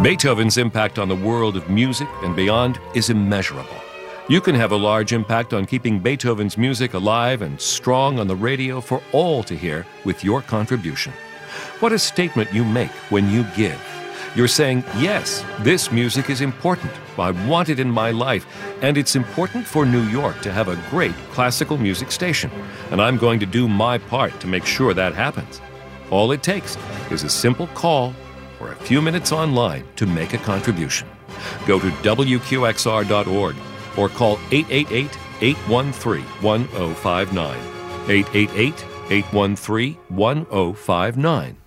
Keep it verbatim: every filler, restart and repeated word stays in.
Beethoven's impact on the world of music and beyond is immeasurable. You can have a large impact on keeping Beethoven's music alive and strong on the radio for all to hear with your contribution. What a statement you make when you give. You're saying, yes, this music is important. I want it in my life, and it's important for New York to have a great classical music station, and I'm going to do my part to make sure that happens. All it takes is a simple call or a few minutes online to make a contribution. Go to W Q X R dot org or call eight eight eight, eight one three, one zero five nine. eight eight eight, eight one three, one zero five nine.